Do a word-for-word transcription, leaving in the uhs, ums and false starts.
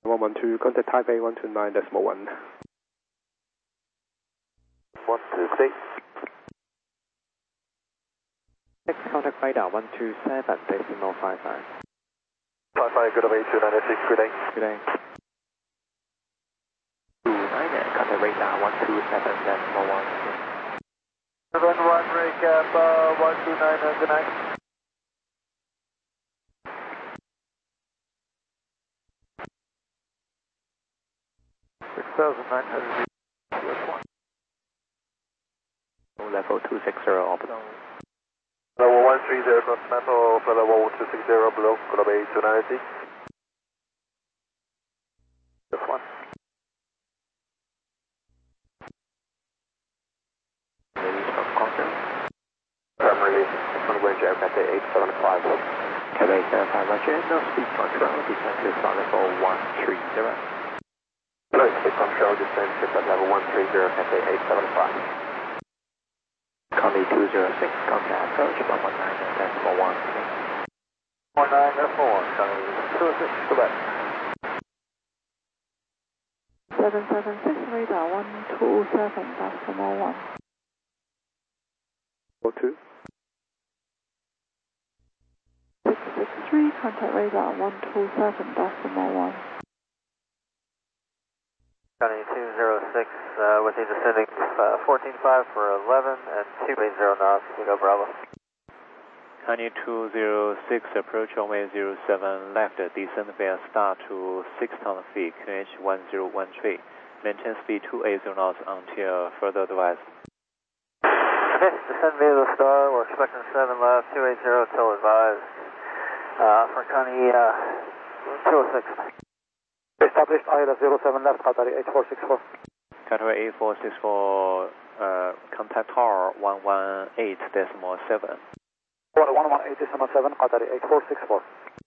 one one two, contact Taipei one two nine decimal one. one two six. Next contact radar one two seven decimal five five. five five, good away two nine six, good day. Good day. two nine, contact radar one two seven decimal one. seven one, recap uh, one two nine, uh, good night. six thousand nine hundred U S one. Level two six zero orbital. Level one three zero, continental, for level two six zero below, good away two nine six. This one. Release from Concord. I'm releasing. One range aircraft eight seven five. Quebec seven five, Roger. No speed control. Descent to start level one three zero. Right, speed control, descent to start level one three zero, Cathay eight seven five. Conley two zero six, contact approach one one nine decimal one. one nine decimal one, Conley two six, Quebec. seven seven six, radar one two seven decimal one. four two. six six three, contact radar one two seven decimal one. County two zero six, uh, with the descending uh, fourteen five for eleven and two eight zero knots, Eagle Bravo. County two zero six, approach runway zero seven left, descend via star to six thousand feet, Q H one zero one three. Maintain speed two eight zero knots until further advised. Okay, descend via the star, we're expecting seven left, two eight zero till advised, uh, for County uh, two oh six. Established I L F zero seven left, Qatari eight four six four. Qatari eight four six four, uh, contact tower one one eight decimal seven. one one eight decimal seven, Qatari eight four six four.